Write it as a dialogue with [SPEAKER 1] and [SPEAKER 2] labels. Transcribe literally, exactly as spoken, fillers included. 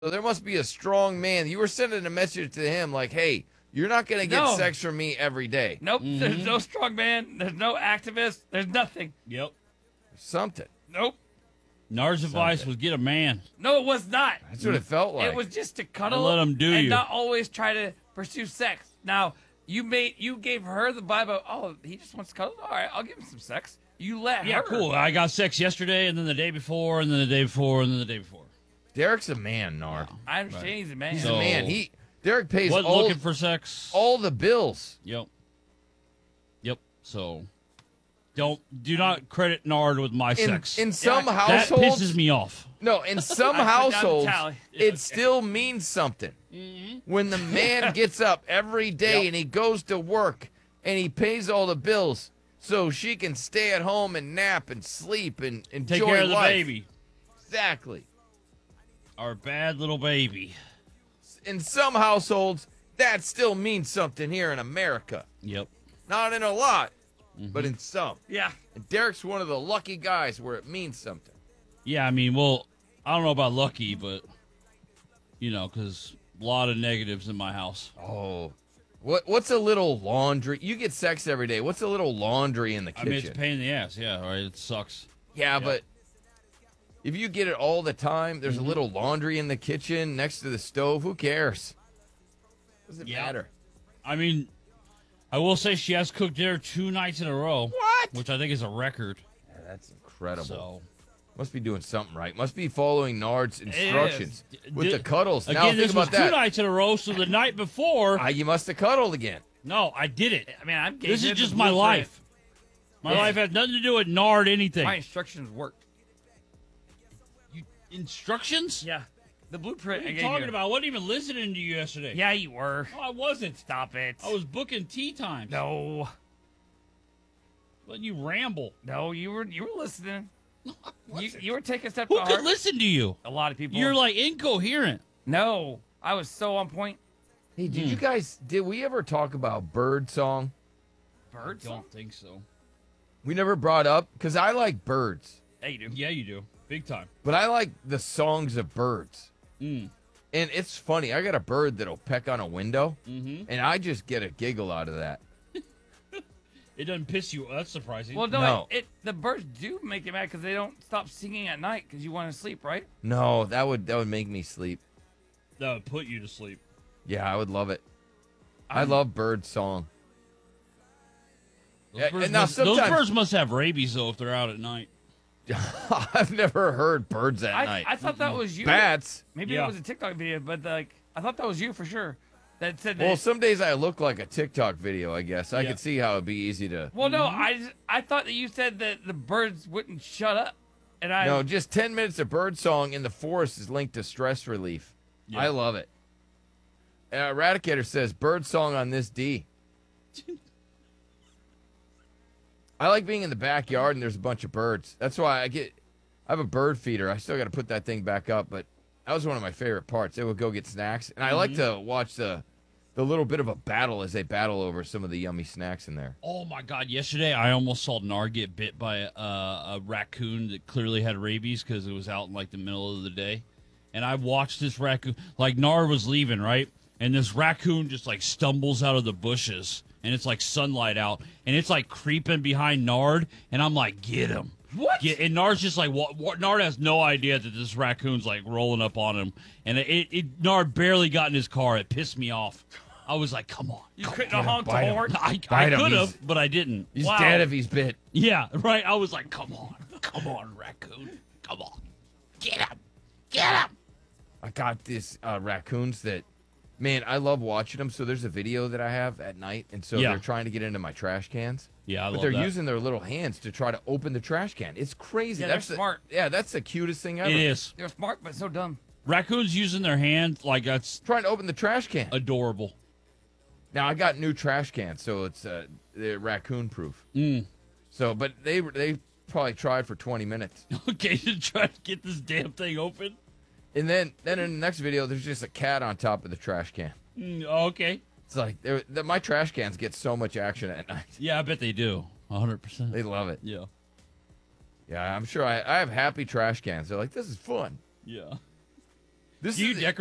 [SPEAKER 1] So there must be a strong man. You were sending a message to him like, hey, you're not going to get
[SPEAKER 2] No.
[SPEAKER 1] sex from me every day.
[SPEAKER 2] Nope. There's no strong man. There's no activist. There's nothing.
[SPEAKER 3] Yep.
[SPEAKER 1] Something.
[SPEAKER 2] Nope.
[SPEAKER 3] Nard's advice
[SPEAKER 1] Something.
[SPEAKER 3] was get a man.
[SPEAKER 2] No, it was not.
[SPEAKER 1] That's what it felt like.
[SPEAKER 2] It was just to cuddle
[SPEAKER 3] let 'em do
[SPEAKER 2] and
[SPEAKER 3] you.
[SPEAKER 2] not always try to pursue sex. Now, you made you gave her the vibe of, oh, he just wants to cuddle? All right, I'll give him some sex. You let
[SPEAKER 3] Yeah,
[SPEAKER 2] her.
[SPEAKER 3] cool. I got sex yesterday, and then the day before, and then the day before, and then the day before.
[SPEAKER 1] Derek's a man, Nard.
[SPEAKER 2] I understand he's a man.
[SPEAKER 1] He's
[SPEAKER 3] So-
[SPEAKER 1] a man. He Derek pays
[SPEAKER 3] Wasn't
[SPEAKER 1] all,
[SPEAKER 3] looking for sex.
[SPEAKER 1] all the bills.
[SPEAKER 3] Yep. Yep. So, don't do not credit Nard with my
[SPEAKER 1] In,
[SPEAKER 3] sex.
[SPEAKER 1] in some
[SPEAKER 2] Yeah,
[SPEAKER 3] that
[SPEAKER 1] households,
[SPEAKER 3] pisses me off.
[SPEAKER 1] no, in some
[SPEAKER 2] I put down the
[SPEAKER 1] households,
[SPEAKER 2] tally.
[SPEAKER 1] it still means something. When the man gets up every day
[SPEAKER 3] Yep.
[SPEAKER 1] and he goes to work and he pays all the bills so she can stay at home and nap and sleep and enjoy
[SPEAKER 3] Take care of the
[SPEAKER 1] life.
[SPEAKER 3] baby.
[SPEAKER 1] Exactly.
[SPEAKER 3] Our bad little baby.
[SPEAKER 1] In some households, that still means something here in America.
[SPEAKER 3] Yep.
[SPEAKER 1] Not in a lot, but in some.
[SPEAKER 2] Yeah.
[SPEAKER 1] And Derek's one of the lucky guys where it means something.
[SPEAKER 3] Yeah, I mean, well, I don't know about lucky, but, you know, because a lot of negatives in my house.
[SPEAKER 1] Oh. What what's a little laundry? You get sex every day. What's a little laundry in the
[SPEAKER 3] I
[SPEAKER 1] kitchen?
[SPEAKER 3] mean, it's a pain in the ass. Yeah, right. It sucks.
[SPEAKER 1] yeah, but if you get it all the time, there's a little laundry in the kitchen next to the stove. Who cares? Doesn't
[SPEAKER 3] Yeah.
[SPEAKER 1] matter.
[SPEAKER 3] I mean, I will say she has cooked dinner two nights in a row.
[SPEAKER 1] What?
[SPEAKER 3] Which I think is a record.
[SPEAKER 1] Yeah, that's incredible.
[SPEAKER 3] So,
[SPEAKER 1] Must be doing something right. Must be following Nard's instructions with
[SPEAKER 3] Did-
[SPEAKER 1] the cuddles.
[SPEAKER 3] again,
[SPEAKER 1] now think
[SPEAKER 3] this was
[SPEAKER 1] about
[SPEAKER 3] two
[SPEAKER 1] that.
[SPEAKER 3] nights in a row, so the night before,
[SPEAKER 1] Ah, you must have cuddled again.
[SPEAKER 3] no, I did it.
[SPEAKER 2] I mean, I'm
[SPEAKER 3] This
[SPEAKER 2] gave
[SPEAKER 3] is
[SPEAKER 2] you
[SPEAKER 3] just
[SPEAKER 2] the
[SPEAKER 3] my
[SPEAKER 2] blueprint.
[SPEAKER 3] life. My
[SPEAKER 2] Yeah.
[SPEAKER 3] life has nothing to do with Nard anything.
[SPEAKER 2] My instructions worked.
[SPEAKER 3] You, instructions?
[SPEAKER 2] Yeah. The blueprint
[SPEAKER 3] What are
[SPEAKER 2] I
[SPEAKER 3] you
[SPEAKER 2] gave
[SPEAKER 3] talking
[SPEAKER 2] you.
[SPEAKER 3] about? I wasn't even listening to you yesterday.
[SPEAKER 2] Yeah, you were.
[SPEAKER 3] No, I wasn't.
[SPEAKER 2] Stop it.
[SPEAKER 3] I was booking tea times.
[SPEAKER 2] No.
[SPEAKER 3] But you ramble.
[SPEAKER 2] No, you were you were listening. You, you were taking a step to
[SPEAKER 3] Who could
[SPEAKER 2] heart.
[SPEAKER 3] listen to you?
[SPEAKER 2] A lot of people.
[SPEAKER 3] You're like incoherent.
[SPEAKER 2] No, I was so on point.
[SPEAKER 1] Hey, did you guys, did we ever talk about Bird Song?
[SPEAKER 2] Bird
[SPEAKER 3] I
[SPEAKER 2] song.
[SPEAKER 3] don't think so.
[SPEAKER 1] We never brought up, because I like birds,
[SPEAKER 2] Yeah, you do.
[SPEAKER 3] Yeah, you do. Big time.
[SPEAKER 1] but I like the songs of birds.
[SPEAKER 3] Mm.
[SPEAKER 1] And it's funny. I got a bird that'll peck on a window,
[SPEAKER 3] Mm-hmm.
[SPEAKER 1] and I just get a giggle out of that.
[SPEAKER 3] It doesn't piss you. That's surprising.
[SPEAKER 2] Well, no,
[SPEAKER 1] No.
[SPEAKER 2] It, it the birds do make you mad because they don't stop singing at night because you want to sleep, right?
[SPEAKER 1] No, that would that would make me sleep.
[SPEAKER 3] that would put you to sleep.
[SPEAKER 1] Yeah, I would love it. I
[SPEAKER 2] I'm-
[SPEAKER 1] love bird song.
[SPEAKER 3] Those,
[SPEAKER 1] Yeah,
[SPEAKER 3] birds,
[SPEAKER 1] and now
[SPEAKER 3] must, those
[SPEAKER 1] sometimes-
[SPEAKER 3] birds must have rabies, though, if they're out at night.
[SPEAKER 1] I've never heard birds at
[SPEAKER 2] I,
[SPEAKER 1] night.
[SPEAKER 2] I thought that was you.
[SPEAKER 1] Bats.
[SPEAKER 2] Maybe
[SPEAKER 3] Yeah.
[SPEAKER 2] it was a TikTok video, but like I thought that was you for sure. That said that.
[SPEAKER 1] Well, some days I look like a TikTok video, I guess. I
[SPEAKER 3] Yeah.
[SPEAKER 1] could see how it'd be easy to.
[SPEAKER 2] well, no, I just, I thought that you said that the birds wouldn't shut up, and I
[SPEAKER 1] No, just ten minutes of bird song in the forest is linked to stress relief.
[SPEAKER 3] Yeah.
[SPEAKER 1] I love it. Uh, Eradicator says bird song on this D. I like being in the backyard and there's a bunch of birds. That's why I get. I have a bird feeder. I still got to put that thing back up, but that was one of my favorite parts. They would go get snacks, and I like to watch the the little bit of a battle as they battle over some of the yummy snacks in there.
[SPEAKER 3] Oh, my God. Yesterday, I almost saw Nard get bit by a, a raccoon that clearly had rabies because it was out in, like, the middle of the day. And I watched this raccoon. Like, Nard was leaving, right? And this raccoon just, like, stumbles out of the bushes. And it's, like, sunlight out. And it's, like, creeping behind Nard. And I'm like, get him.
[SPEAKER 2] What?
[SPEAKER 3] Get, and Nard's just like, what, what, Nard has no idea that this raccoon's, like, rolling up on him. And it, it, it Nard barely got in his car. It pissed me off. I was like, come on.
[SPEAKER 2] you
[SPEAKER 3] Come
[SPEAKER 2] couldn't
[SPEAKER 1] get
[SPEAKER 2] have
[SPEAKER 1] him,
[SPEAKER 2] honked the
[SPEAKER 1] bite him.
[SPEAKER 2] horn.
[SPEAKER 3] I, I
[SPEAKER 1] Bite him.
[SPEAKER 3] could
[SPEAKER 1] He's-
[SPEAKER 3] have, but I didn't.
[SPEAKER 1] He's
[SPEAKER 2] Wow.
[SPEAKER 1] dead if he's bit.
[SPEAKER 3] Yeah, right. I was like, come on. Come on, raccoon. Come on. Get him. Get him.
[SPEAKER 1] I got this uh, raccoons that, man, I love watching them. So there's a video that I have at night, and so
[SPEAKER 3] Yeah.
[SPEAKER 1] they're trying to get into my trash cans.
[SPEAKER 3] Yeah, I
[SPEAKER 1] but
[SPEAKER 3] love
[SPEAKER 1] they're
[SPEAKER 3] that.
[SPEAKER 1] using their little hands to try to open the trash can. It's crazy.
[SPEAKER 2] Yeah,
[SPEAKER 1] that's
[SPEAKER 2] they're
[SPEAKER 1] the,
[SPEAKER 2] smart.
[SPEAKER 1] Yeah, that's the cutest thing ever.
[SPEAKER 3] It is.
[SPEAKER 2] They're smart, but so dumb.
[SPEAKER 3] Raccoons using their hand, like, that's
[SPEAKER 1] Trying to open the trash can.
[SPEAKER 3] adorable.
[SPEAKER 1] Now I got new trash cans, so it's uh, they're raccoon proof.
[SPEAKER 3] Mm.
[SPEAKER 1] So, but they they probably tried for twenty minutes,
[SPEAKER 3] Okay, to try to get this damn thing open.
[SPEAKER 1] and then then in the next video, there's just a cat on top of the trash can.
[SPEAKER 3] Mm, okay.
[SPEAKER 1] It's like they're- the, my trash cans get so much action at night.
[SPEAKER 3] Yeah, I bet they do. one hundred percent.
[SPEAKER 1] They love it.
[SPEAKER 3] Yeah.
[SPEAKER 1] Yeah, I'm sure I, I have happy trash cans. They're like, this is fun.
[SPEAKER 3] Yeah.
[SPEAKER 1] This
[SPEAKER 3] Do you
[SPEAKER 1] is
[SPEAKER 3] decorate